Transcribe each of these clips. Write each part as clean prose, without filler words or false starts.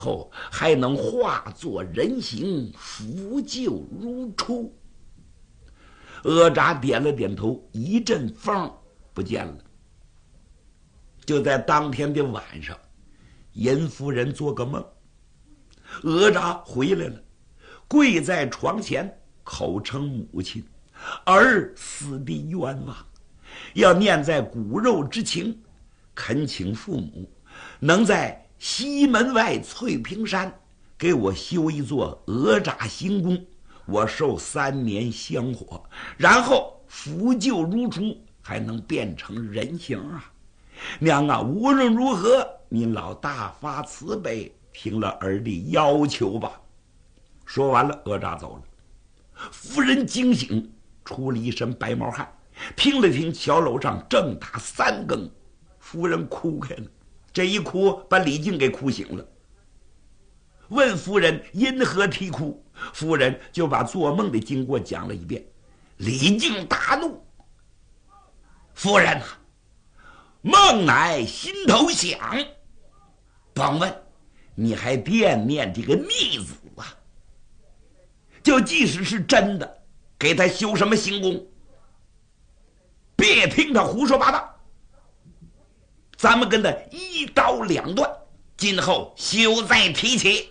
后还能化作人形，拂旧如初。哪吒点了点头，一阵风不见了。就在当天的晚上，殷夫人做个梦，哪吒回来了，跪在床前，口称母亲，儿死的冤枉，要念在骨肉之情，恳请父母能在西门外翠屏山给我修一座哪吒行宫，我受3年香火，然后拂旧如初，还能变成人形啊！娘啊，无论如何，您老大发慈悲，听了儿的要求吧。说完了，哪吒走了。夫人惊醒，出了一身白毛汗，听了听桥楼上正打3更，夫人哭开了。这一哭，把李靖给哭醒了。问夫人因何啼哭，夫人就把做梦的经过讲了一遍。李靖大怒：“夫人啊，梦乃心头想，甭问你还惦念这个逆子啊？就即使是真的，给他修什么行宫？别听他胡说八道，咱们跟他一刀两断，今后休再提起。”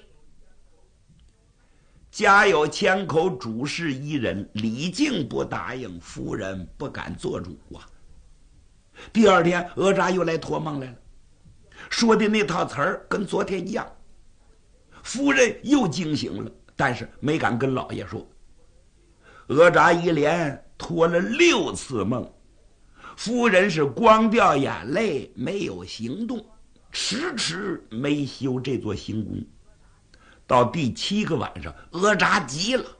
家有千口主事一人，李靖不答应，夫人不敢做主啊。第二天，哪吒又来托梦来了，说的那套词儿跟昨天一样。夫人又惊醒了，但是没敢跟老爷说。哪吒一连托了6次梦，夫人是光掉眼泪，没有行动，迟迟没修这座行宫。到第7个晚上，哪吒急了，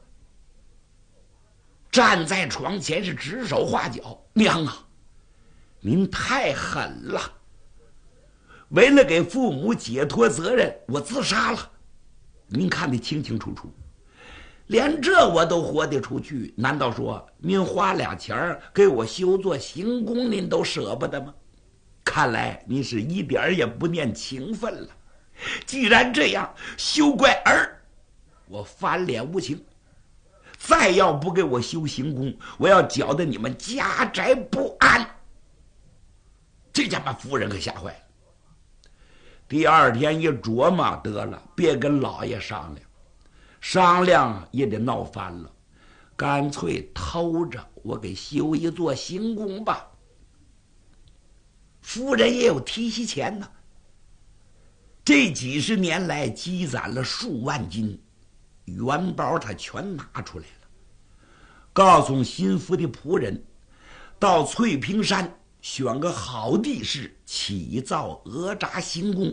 站在床前是指手画脚：“娘啊，您太狠了！为了给父母解脱责任，我自杀了。您看得清清楚楚，连这我都活得出去，难道说您花俩钱给我修座行宫，您都舍不得吗？看来您是一点也不念情分了。既然这样，休怪儿我翻脸无情。再要不给我修行宫，我要搅得你们家宅不安。”这家把夫人给吓坏了。第二天一琢磨，得了，别跟老爷商量，商量也得闹翻了，干脆偷着我给修一座行宫吧。夫人也有提息钱呢，这几十年来积攒了数万金，元宝他全拿出来了，告诉心腹的仆人，到翠屏山选个好地势，起造哪吒行宫。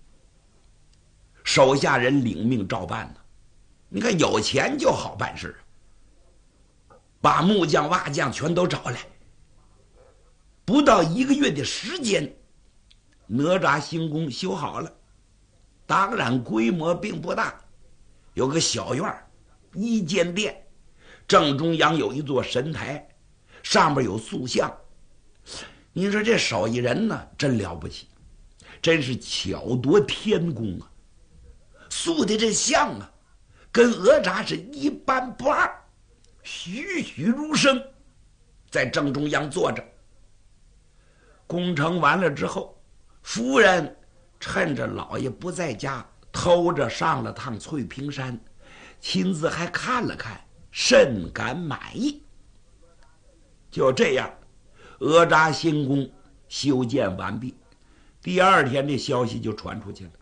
手下人领命照办呢。你看有钱就好办事，把木匠瓦匠全都找来。不到1个月的时间，哪吒行宫修好了。当然规模并不大，有个小院，1间殿，正中央有一座神台，上面有塑像。你说这手艺人呢，真了不起，真是巧夺天工啊！塑的这像啊，跟哪吒是一般不二，栩栩如生，在正中央坐着。工程完了之后，夫人趁着老爷不在家，偷着上了趟翠屏山，亲自还看了看，甚感满意。就这样，哪吒行宫修建完毕。第2天的消息就传出去了，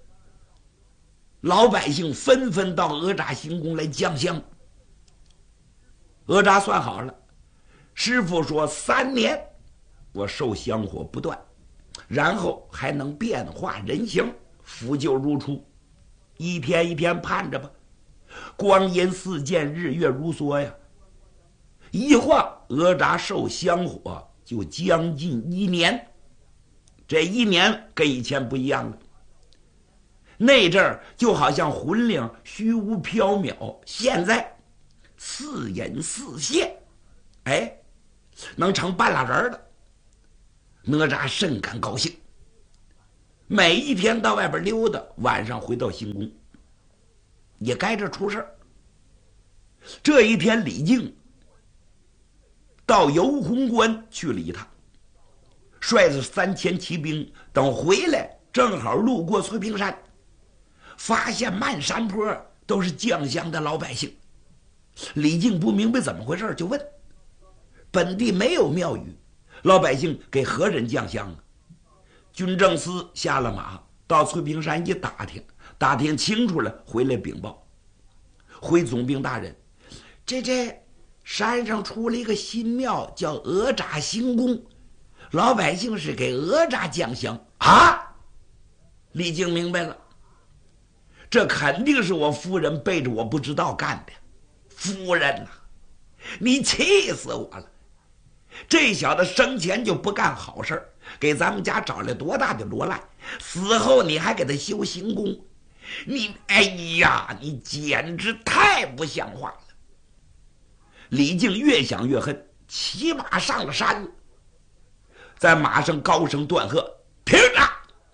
老百姓纷纷到哪吒行宫来将香。哪吒算好了，师傅说3年我受香火不断，然后还能变化人形，拂旧如初。一天一天盼着吧，光阴似箭，日月如梭呀。一晃哪吒受香火就将近1年。这1年跟以前不一样了，那阵儿就好像魂灵虚无缥缈，现在似隐似现，哎，能成半拉人了。哪吒甚感高兴。 每一天到外边溜达，晚上回到行宫，也该着出事儿。这一天，李靖到游弘关去了一趟，率着3000骑兵，等回来正好路过翠屏山，发现漫山坡都是将相的老百姓。李靖不明白怎么回事，就问：本地没有庙宇，老百姓给何人将相啊？军政司下了马，到翠屏山一打听，打听清楚了，回来禀报：回总兵大人，这山上出了一个新庙，叫哪吒行宫，老百姓是给哪吒将相啊！李靖明白了，这肯定是我夫人背着我不知道干的。夫人呐，你气死我了！这小子生前就不干好事，给咱们家找来多大的罗烂，死后你还给他修行宫，你哎呀，你简直太不像话了！李靖越想越恨，骑马上了山，在马上高声断喝：停着！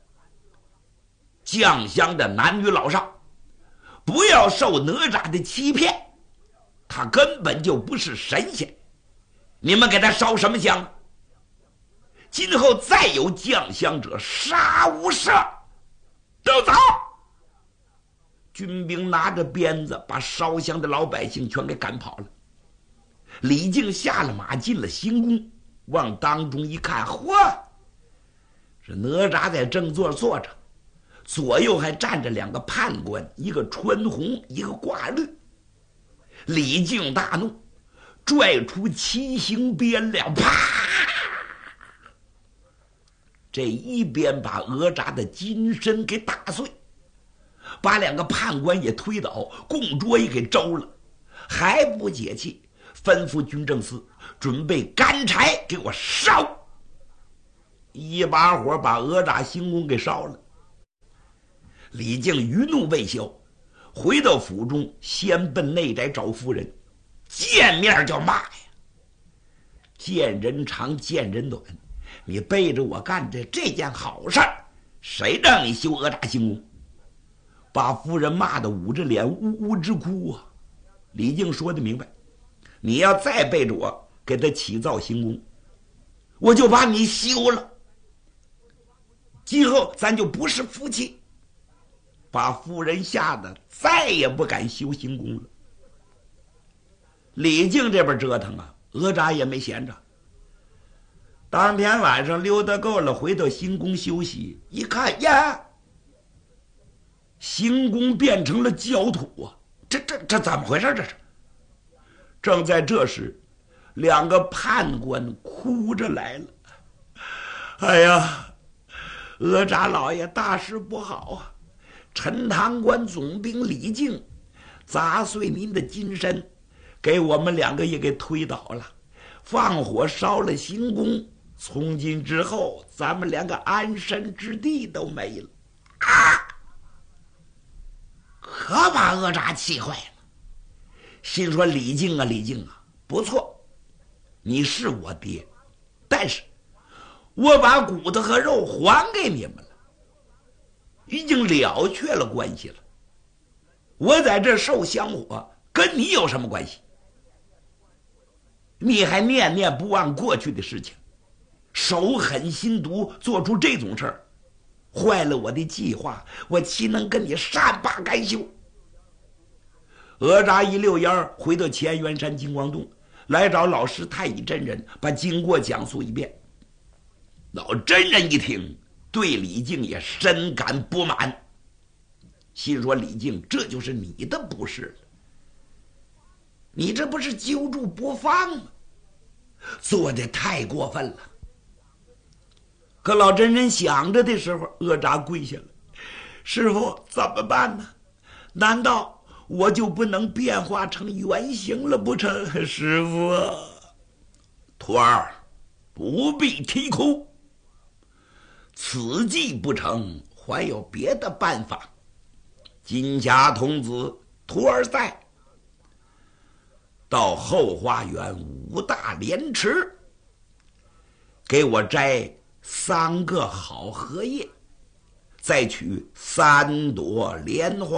将相的男女老少，不要受哪吒的欺骗，他根本就不是神仙，你们给他烧什么香？今后再有将相者，杀无赦！都走！军兵拿着鞭子，把烧香的老百姓全给赶跑了。李靖下了马，进了行宫，往当中一看，嚯，这哪吒在正座坐着，左右还站着2个判官，一个穿红，一个挂绿。李靖大怒，拽出七星鞭了，啪！这一鞭把哪吒的金身给打碎，把2个判官也推倒，供桌也给周了，还不解气，吩咐军政司准备干柴给我烧。一把火把哪吒行宫给烧了。李靖余怒未消，回到府中，先奔内宅找夫人，见面就骂呀：见人长见人短，你背着我干这件好事儿，谁让你修哪吒行宫？把夫人骂得捂着脸呜呜直哭啊！李靖说得明白，你要再背着我给他起造行宫，我就把你休了，今后咱就不是夫妻。把夫人吓得再也不敢修行宫了。李靖这边折腾啊，哪吒也没闲着。当天晚上溜达够了，回到行宫休息，一看呀，行宫变成了焦土啊！这怎么回事？这是。正在这时，2个判官哭着来了：哎呀，哪吒老爷大事不好啊！陈塘关总兵李靖砸碎您的金身，给我们2个也给推倒了，放火烧了行宫，从今之后咱们连个安身之地都没了啊！可把哪吒气坏了，心说李靖啊，不错，你是我爹，但是我把骨头和肉还给你们了，已经了却了关系了。我在这受香火，跟你有什么关系？你还念念不忘过去的事情，手狠心毒，做出这种事儿，坏了我的计划，我岂能跟你善罢甘休？哪吒一溜烟儿回到乾元山金光洞，来找老师太乙真人，把经过讲述一遍。老真人一听，对李靖也深感不满，心说李靖，这就是你的不是了，你这不是揪住不放吗？做得太过分了。可老真人想着的时候，哪吒跪下了：师父，怎么办呢？难道我就不能变化成原形了不成？师父啊，徒儿不必啼哭，此计不成，还有别的办法。金甲童子，徒儿在，到后花园5大莲池，给我摘3个好荷叶， 再取3朵莲花。